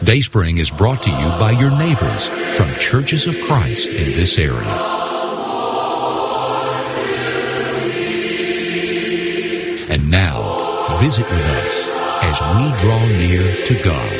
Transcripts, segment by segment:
Dayspring is brought to you by your neighbors from Churches of Christ in this area. And now, visit with us as we draw near to God.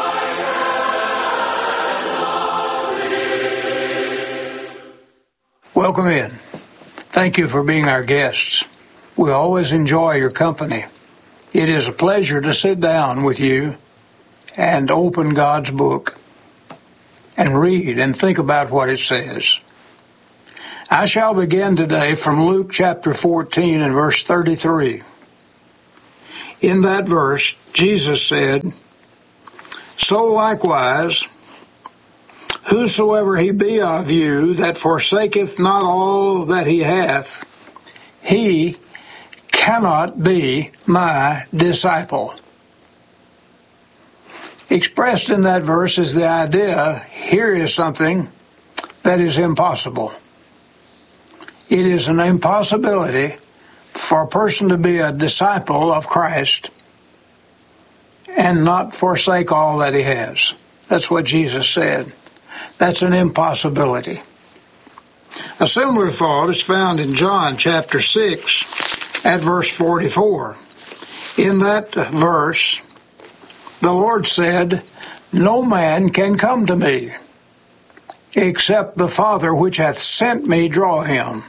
Welcome in. Thank you for being our guests. We always enjoy your company. It is a pleasure to sit down with you and open God's book and read and think about what it says. I shall begin today from Luke chapter 14 and verse 33. In that verse, Jesus said, "So likewise, whosoever he be of you that forsaketh not all that he hath, he cannot be my disciple." Expressed in that verse is the idea, here is something that is impossible. It is an impossibility for a person to be a disciple of Christ and not forsake all that he has. That's what Jesus said. That's an impossibility. A similar thought is found in John chapter 6 at verse 44. In that verse, the Lord said, "No man can come to me, except the Father which hath sent me draw him."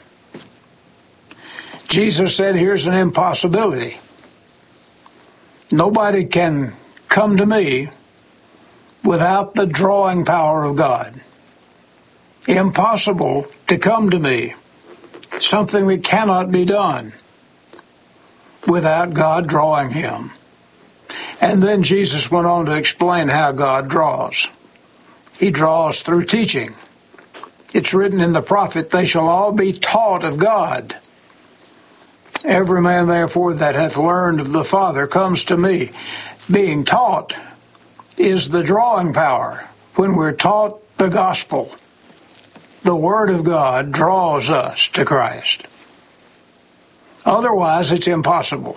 Jesus said, here's an impossibility. Nobody can come to me without the drawing power of God. Impossible to come to me. Something that cannot be done without God drawing him. And then Jesus went on to explain how God draws. He draws through teaching. It's written in the prophet, "They shall all be taught of God. Every man therefore that hath learned of the Father comes to me." Being taught is the drawing power. When we're taught the gospel, the Word of God draws us to Christ. Otherwise, it's impossible.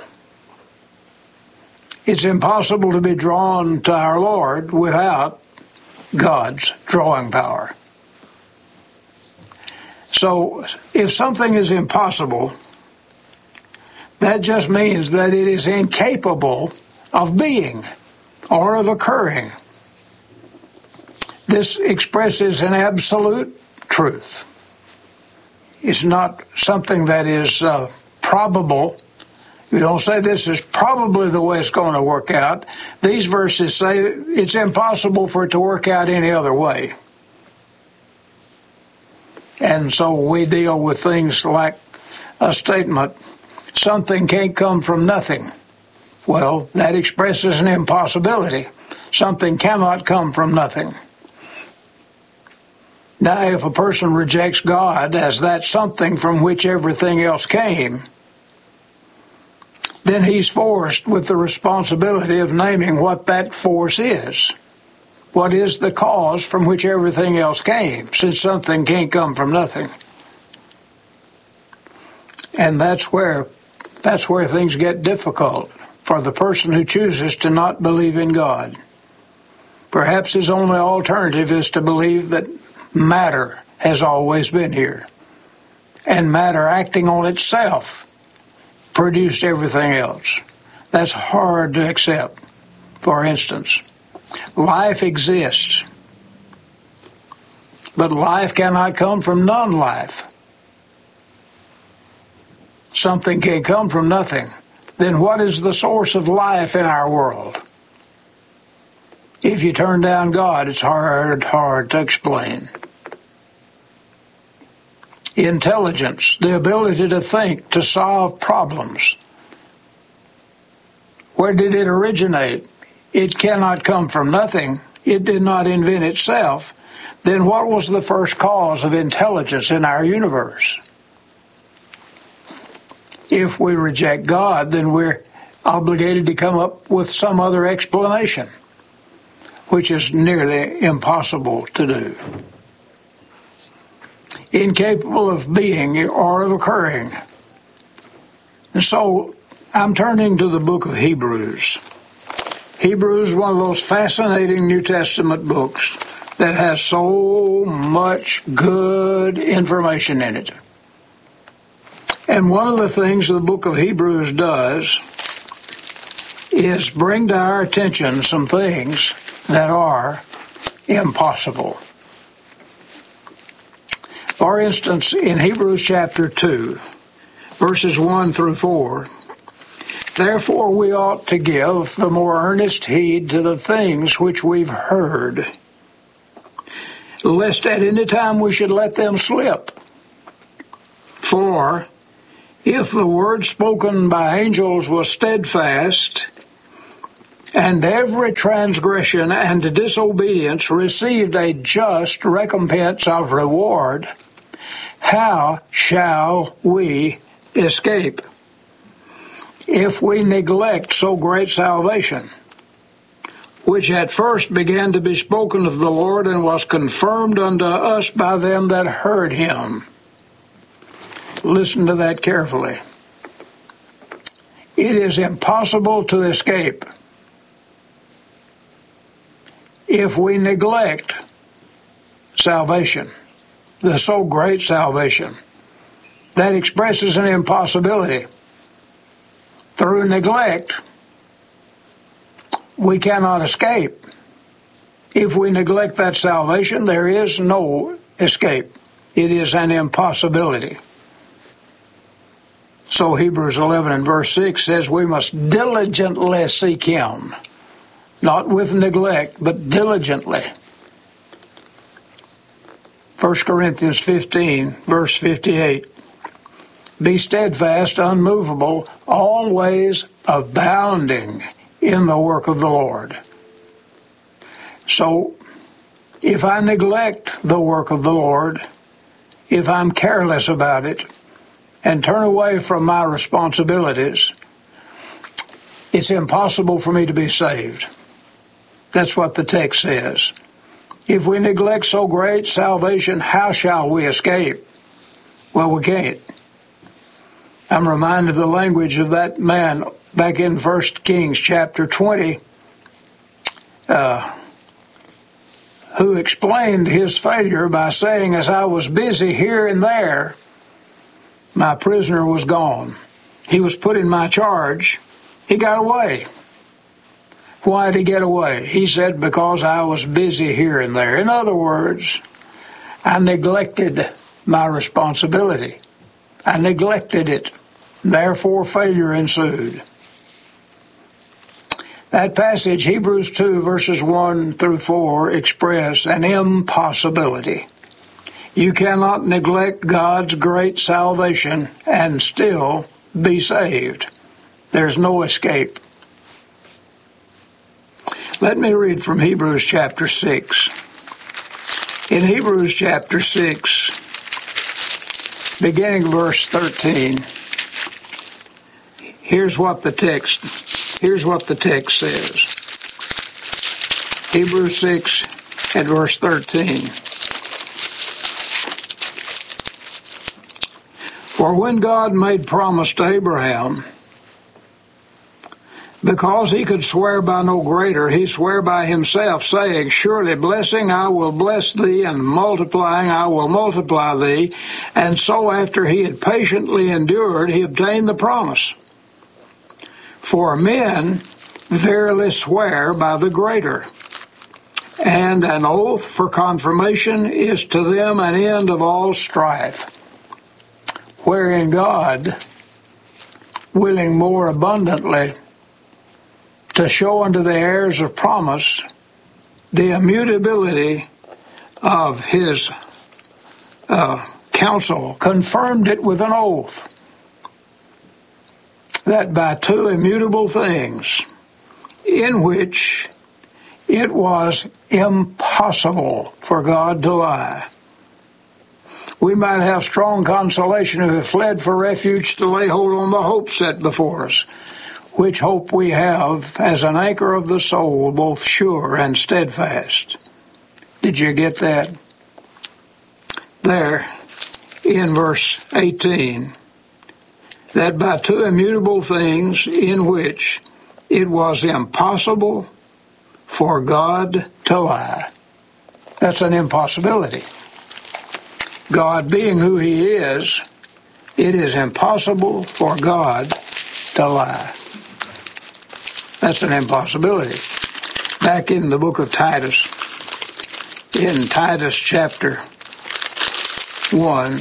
It's impossible to be drawn to our Lord without God's drawing power. So, if something is impossible, that just means that it is incapable of being or of occurring. This expresses an absolute truth. It's not something that is probable. You don't say this is probably the way it's going to work out. These verses say it's impossible for it to work out any other way. And so we deal with things like a statement, something can't come from nothing. Well, that expresses an impossibility. Something cannot come from nothing. Now, if a person rejects God as that something from which everything else came, then he's forced with the responsibility of naming what that force is. What is the cause from which everything else came, since something can't come from nothing? And that's where things get difficult for the person who chooses to not believe in God. Perhaps his only alternative is to believe that matter has always been here, and matter acting on itself produced everything else. That's hard to accept. For instance, life exists, but life cannot come from non-life. Something can come from nothing. Then what is the source of life in our world? If you turn down God, it's hard to explain. Intelligence, the ability to think, to solve problems. Where did it originate? It cannot come from nothing. It did not invent itself. Then what was the first cause of intelligence in our universe? If we reject God, then we're obligated to come up with some other explanation, which is nearly impossible to do. Incapable of being or of occurring. And so I'm turning to the book of Hebrews. Hebrews is one of those fascinating New Testament books that has so much good information in it. And one of the things the book of Hebrews does is bring to our attention some things that are impossible. For instance, in Hebrews chapter 2, verses 1 through 4, therefore we ought to give the more earnest heed to the things which we've heard, lest at any time we should let them slip. For if the word spoken by angels was steadfast, and every transgression and disobedience received a just recompense of reward, how shall we escape if we neglect so great salvation, which at first began to be spoken of the Lord and was confirmed unto us by them that heard him? Listen to that carefully. It is impossible to escape if we neglect salvation, the so great salvation. That expresses an impossibility. Through neglect, we cannot escape. If we neglect that salvation, there is no escape. It is an impossibility. So Hebrews 11 and verse 6 says we must diligently seek him, not with neglect, but diligently. 1 Corinthians 15, verse 58, be steadfast, unmovable, always abounding in the work of the Lord. So, if I neglect the work of the Lord, if I'm careless about it, and turn away from my responsibilities, it's impossible for me to be saved. That's what the text says. If we neglect so great salvation, how shall we escape? Well, we can't. I'm reminded of the language of that man back in 1 Kings chapter 20, who explained his failure by saying, as I was busy here and there, my prisoner was gone. He was put in my charge. He got away. Why did he get away? He said, because I was busy here and there. In other words, I neglected my responsibility. I neglected it. Therefore, failure ensued. That passage, Hebrews 2, verses 1 through 4, express an impossibility. You cannot neglect God's great salvation and still be saved. There's no escape. Let me read from Hebrews chapter 6. In Hebrews chapter 6, beginning verse 13, here's what the text says. Hebrews 6 and verse 13. For when God made promise to Abraham, because he could swear by no greater, he sware by himself, saying, surely blessing I will bless thee, and multiplying I will multiply thee. And so after he had patiently endured, he obtained the promise. For men verily swear by the greater, and an oath for confirmation is to them an end of all strife. Wherein God, willing more abundantly to show unto the heirs of promise the immutability of his counsel, confirmed it with an oath, that by two immutable things, in which it was impossible for God to lie, we might have strong consolation who have fled for refuge to lay hold on the hope set before us, which hope we have as an anchor of the soul, both sure and steadfast. Did you get that? There, in verse 18, that by two immutable things, in which it was impossible for God to lie. That's an impossibility. God being who He is, it is impossible for God to lie. That's an impossibility. Back in the book of Titus, in Titus chapter 1,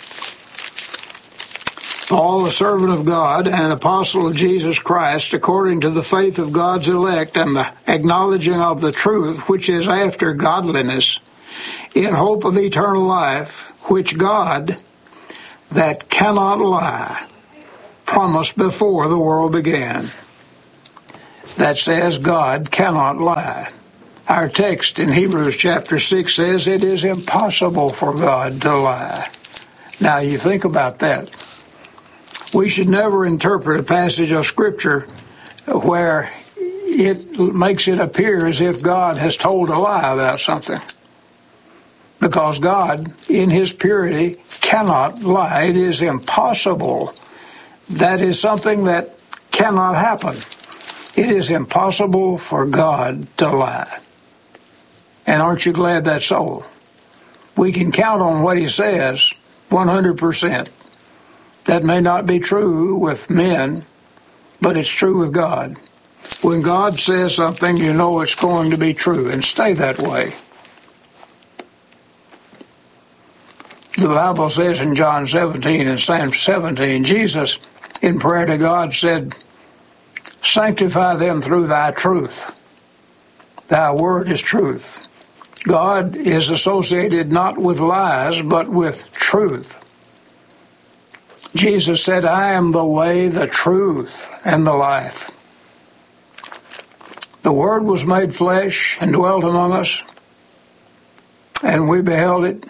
Paul, a servant of God and an apostle of Jesus Christ, according to the faith of God's elect and the acknowledging of the truth, which is after godliness, in hope of eternal life, which God, that cannot lie, promised before the world began. That says God cannot lie. Our text in Hebrews chapter 6 says it is impossible for God to lie. Now you think about that. We should never interpret a passage of Scripture where it makes it appear as if God has told a lie about something. Because God, in His purity, cannot lie. It is impossible. That is something that cannot happen. It is impossible for God to lie. And aren't you glad that's so? We can count on what He says 100%. That may not be true with men, but it's true with God. When God says something, you know it's going to be true, and stay that way. The Bible says in John 17 and Psalm 17, Jesus, in prayer to God, said, "Sanctify them through Thy truth. Thy word is truth." God is associated not with lies, but with truth. Jesus said, "I am the way, the truth, and the life." The Word was made flesh and dwelt among us, and we beheld it,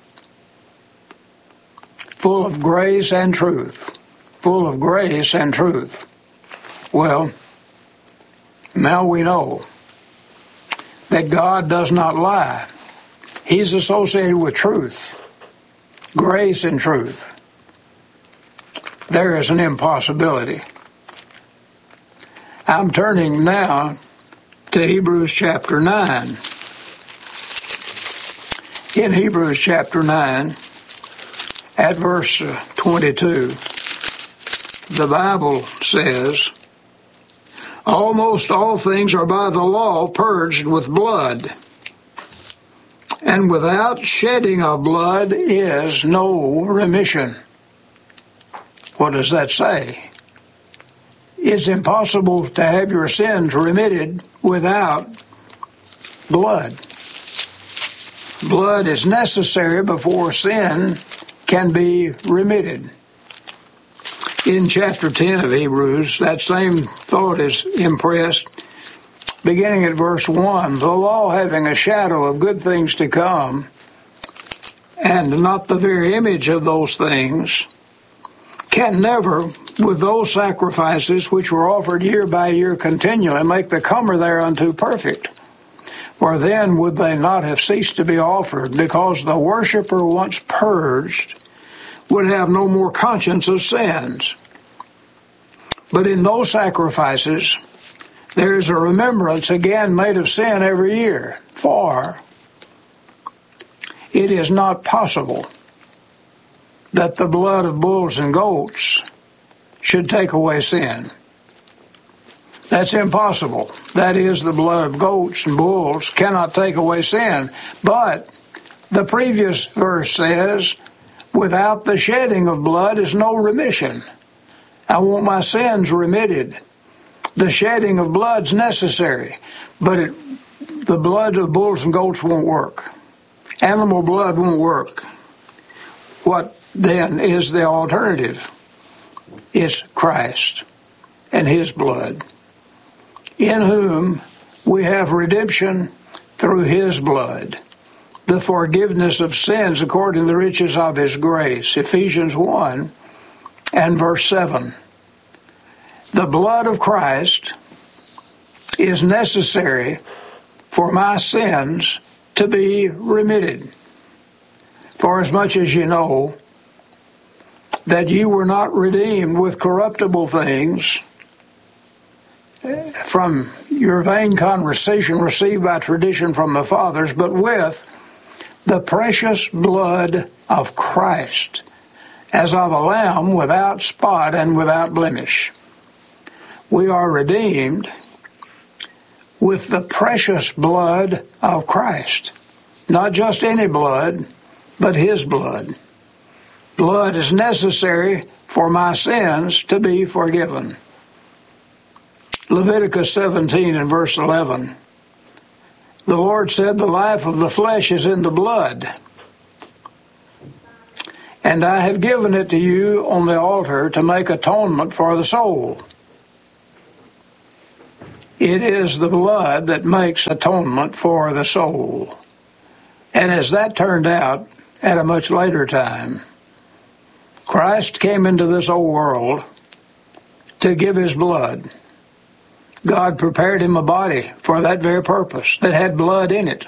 full of grace and truth. Full of grace and truth. Well, now we know that God does not lie. He's associated with truth, grace and truth. There is an impossibility. I'm turning now to Hebrews chapter 9. In Hebrews chapter 9, at verse 22, the Bible says, "Almost all things are by the law purged with blood, and without shedding of blood is no remission." What does that say? It's impossible to have your sins remitted without blood. Blood is necessary before sin can be remitted. In chapter 10 of Hebrews, that same thought is impressed, beginning at verse 1, "The law having a shadow of good things to come, and not the very image of those things, can never, with those sacrifices which were offered year by year continually, make the comer thereunto perfect. For then would they not have ceased to be offered, because the worshipper once purged would have no more conscience of sins. But in those sacrifices there is a remembrance again made of sin every year, for it is not possible that the blood of bulls and goats should take away sin." That's impossible. That is, the blood of goats and bulls cannot take away sin. But the previous verse says, "Without the shedding of blood is no remission." I want my sins remitted. The shedding of blood's necessary, but the blood of bulls and goats won't work. Animal blood won't work. What then is the alternative? It's Christ and His blood, in whom we have redemption through His blood, the forgiveness of sins according to the riches of His grace. Ephesians 1 and verse 7. The blood of Christ is necessary for my sins to be remitted. For as much as you know that you were not redeemed with corruptible things, from your vain conversation received by tradition from the fathers, but with the precious blood of Christ, as of a lamb without spot and without blemish. We are redeemed with the precious blood of Christ. Not just any blood, but His blood. Blood is necessary for my sins to be forgiven. Leviticus 17 and verse 11. The Lord said, the life of the flesh is in the blood, and I have given it to you on the altar to make atonement for the soul. It is the blood that makes atonement for the soul. And as that turned out at a much later time, Christ came into this old world to give His blood. God prepared Him a body for that very purpose that had blood in it,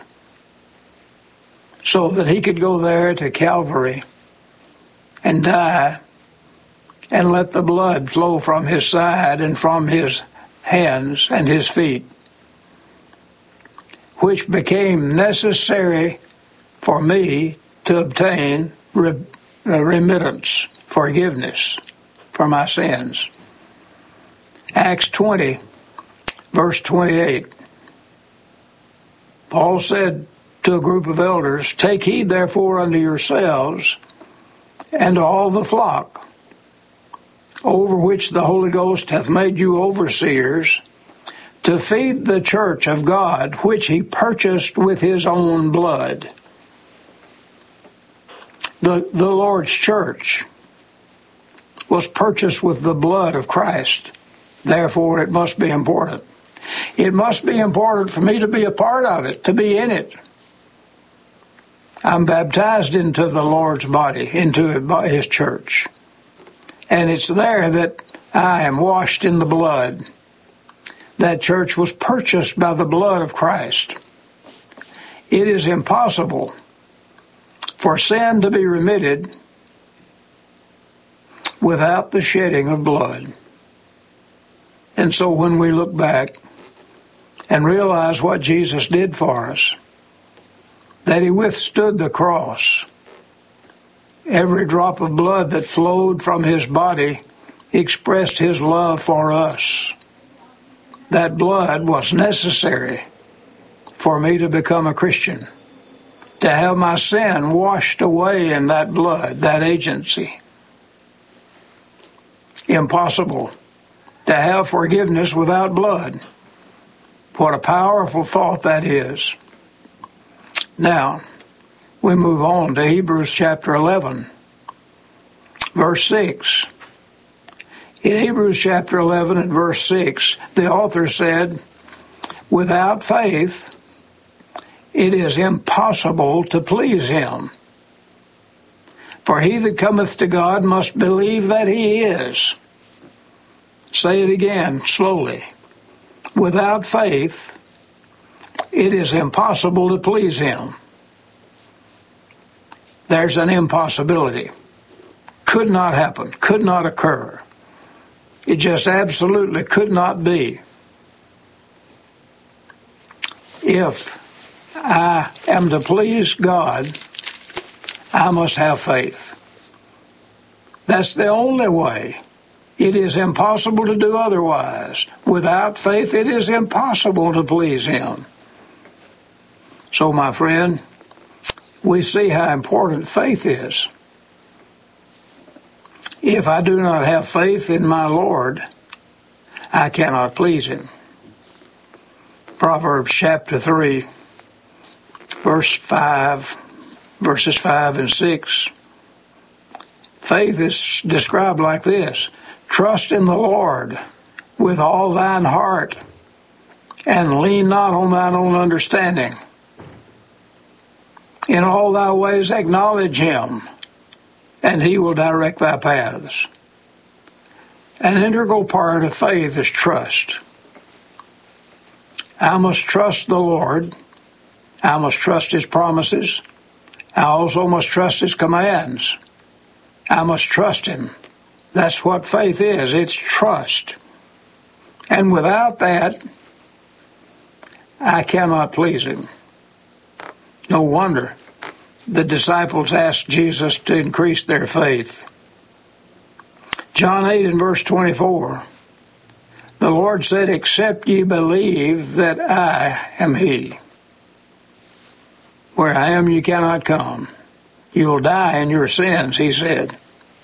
so that He could go there to Calvary and die and let the blood flow from His side and from His hands and His feet, which became necessary for me to obtain remittance, forgiveness for my sins. Acts 20, verse 28. Paul said to a group of elders, take heed therefore unto yourselves and to all the flock, over which the Holy Ghost hath made you overseers, to feed the church of God, which He purchased with His own blood. The Lord's church was purchased with the blood of Christ. Therefore, it must be important. It must be important for me to be a part of it, to be in it. I'm baptized into the Lord's body, into His church. And it's there that I am washed in the blood. That church was purchased by the blood of Christ. It is impossible for sin to be remitted without the shedding of blood. And so when we look back and realize what Jesus did for us, that He withstood the cross, every drop of blood that flowed from His body expressed His love for us. That blood was necessary for me to become a Christian, to have my sin washed away in that blood, that agency. Impossible to have forgiveness without blood. What a powerful thought that is. Now, we move on to Hebrews chapter 11, verse 6. In Hebrews chapter 11 and verse 6, the author said, without faith, it is impossible to please Him. For he that cometh to God must believe that He is. Say it again, slowly. Without faith, it is impossible to please Him. There's an impossibility. Could not happen, could not occur. It just absolutely could not be. If I am to please God, I must have faith. That's the only way. It is impossible to do otherwise. Without faith, it is impossible to please Him. So, my friend, we see how important faith is. If I do not have faith in my Lord, I cannot please Him. Proverbs chapter 3, verses 5 and 6. Faith is described like this: trust in the Lord with all thine heart, and lean not on thine own understanding. In all thy ways acknowledge Him, and He will direct thy paths. An integral part of faith is trust. I must trust the Lord. I must trust His promises. I also must trust His commands. I must trust Him. That's what faith is. It's trust. And without that, I cannot please him. No wonder the disciples asked Jesus to increase their faith. John 8 and verse 24, the Lord said, except ye believe that I am he. Where I am, you cannot come. You'll die in your sins, he said.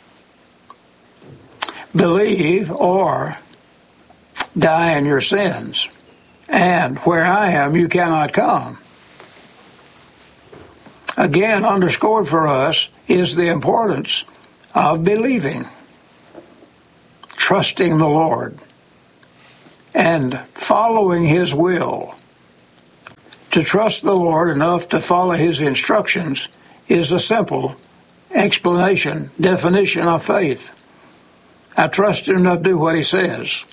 Believe or die in your sins. And where I am, you cannot come. Again, underscored for us is the importance of believing, trusting the Lord, and following his will. To trust the Lord enough to follow his instructions is a simple definition of faith. I trust him enough to do what he says.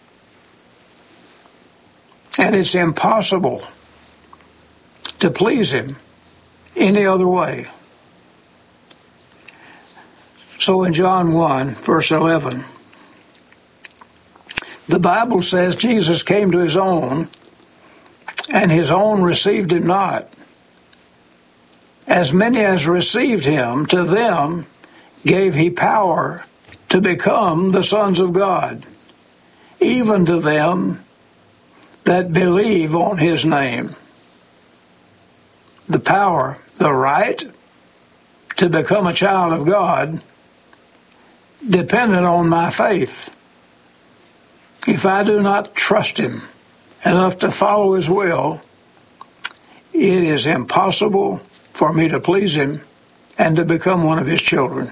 And it's impossible to please him any other way. So in John 1, verse 11, the Bible says Jesus came to his own, and his own received him not. As many as received him, to them gave he power to become the sons of God, even to them that believe on his name. The power, the right to become a child of God depended on my faith. If I do not trust him enough to follow his will, it is impossible for me to please him and to become one of his children.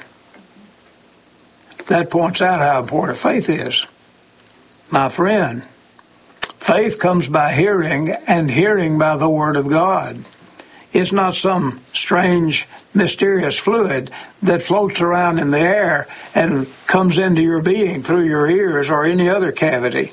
That points out how important faith is. My friend, faith comes by hearing, and hearing by the Word of God. It's not some strange, mysterious fluid that floats around in the air and comes into your being through your ears or any other cavity.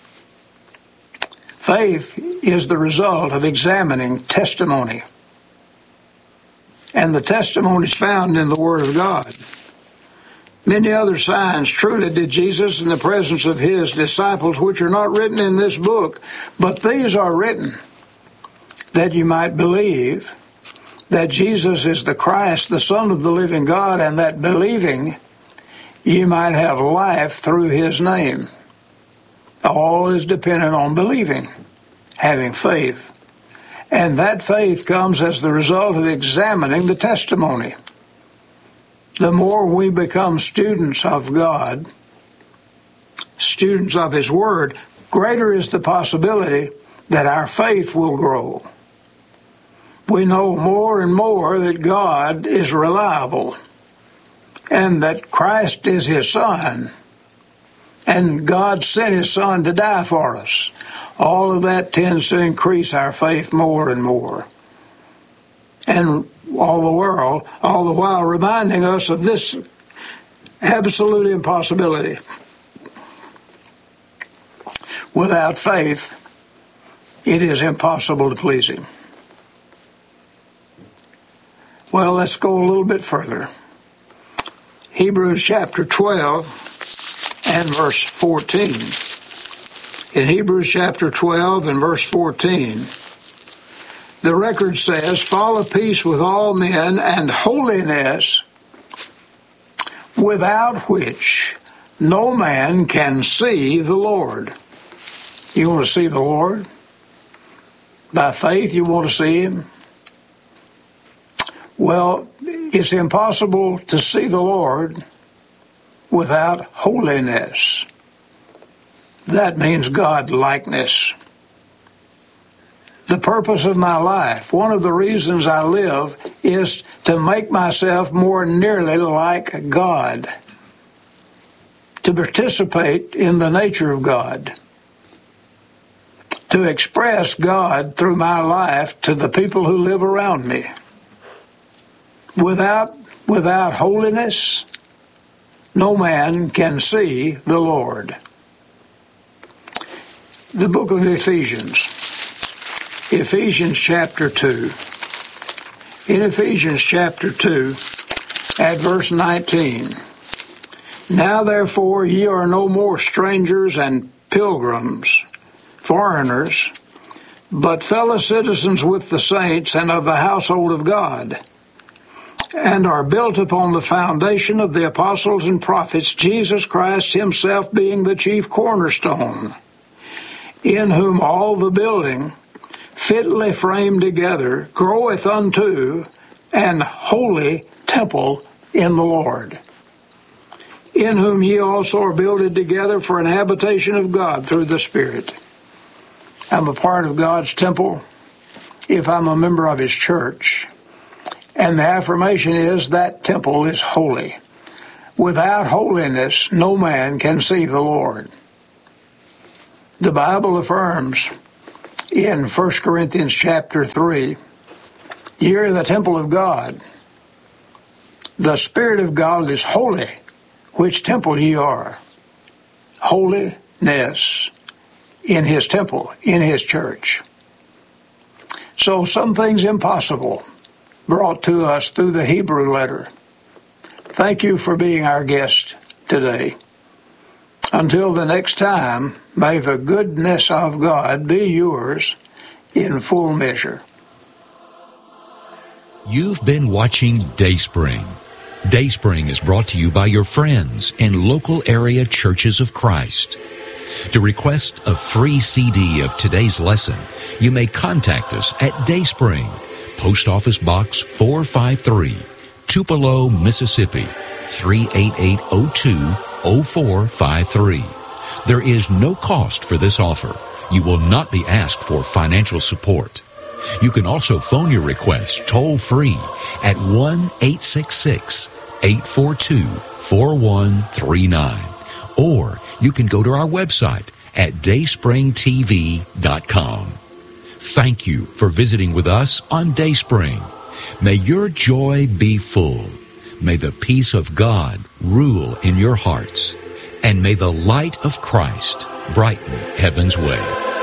Faith is the result of examining testimony. And the testimony is found in the Word of God. Many other signs truly did Jesus in the presence of his disciples, which are not written in this book, but these are written that you might believe that Jesus is the Christ, the Son of the living God, and that believing you might have life through his name. All is dependent on believing, having faith. And that faith comes as the result of examining the testimony. The more we become students of God, students of his Word, greater is the possibility that our faith will grow. We know more and more that God is reliable and that Christ is his Son, and God sent his Son to die for us. All of that tends to increase our faith more and more. And all the while reminding us of this absolute impossibility. Without faith, it is impossible to please him. Well, let's go a little bit further. Hebrews chapter 12 and verse 14. In Hebrews chapter 12 and verse 14, the record says, follow peace with all men and holiness, without which no man can see the Lord. You want to see the Lord? By faith, you want to see him? Well, it's impossible to see the Lord without holiness. That means God-likeness. The purpose of my life, one of the reasons I live, is to make myself more nearly like God, to participate in the nature of God, to express God through my life to the people who live around me. Without holiness, no man can see the Lord. The book of Ephesians chapter 2. In Ephesians chapter 2, at verse 19, now therefore ye are no more strangers and pilgrims, foreigners, but fellow citizens with the saints and of the household of God, and are built upon the foundation of the apostles and prophets, Jesus Christ himself being the chief cornerstone, in whom all the building, fitly framed together, groweth unto an holy temple in the Lord, in whom ye also are builded together for an habitation of God through the Spirit. I'm a part of God's temple if I'm a member of his church. And the affirmation is that temple is holy. Without holiness, no man can see the Lord. The Bible affirms in 1 Corinthians chapter 3, ye are the temple of God. The Spirit of God is holy, which temple ye are. Holiness in his temple, in his church. So some things impossible brought to us through the Hebrew letter. Thank you for being our guest today. Until the next time, may the goodness of God be yours in full measure. You've been watching Dayspring. Dayspring is brought to you by your friends in local area churches of Christ. To request a free CD of today's lesson, you may contact us at Dayspring, Post Office Box 453, Tupelo, Mississippi, 38802-0453. There is no cost for this offer. You will not be asked for financial support. You can also phone your request toll-free at 1-866-842-4139. Or you can go to our website at dayspringtv.com. Thank you for visiting with us on Dayspring. May your joy be full. May the peace of God rule in your hearts. And may the light of Christ brighten heaven's way.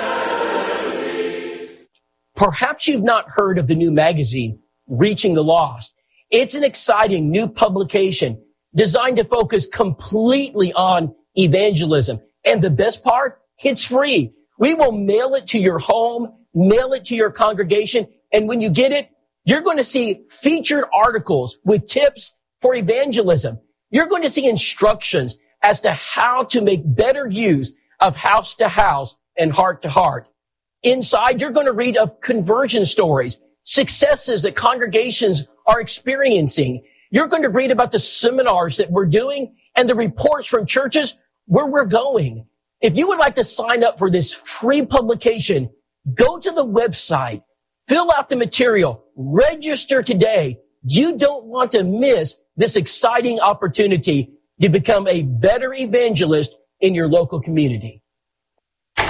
Perhaps you've not heard of the new magazine, Reaching the Lost. It's an exciting new publication designed to focus completely on evangelism. And the best part, it's free. We will mail it to your home, mail it to your congregation, and when you get it, you're going to see featured articles with tips for evangelism. You're going to see instructions as to how to make better use of house to house and heart to heart. Inside, you're going to read of conversion stories, successes that congregations are experiencing. You're going to read about the seminars that we're doing and the reports from churches where we're going. If you would like to sign up for this free publication, go to the website, fill out the material, register today. You don't want to miss this exciting opportunity to become a better evangelist in your local community.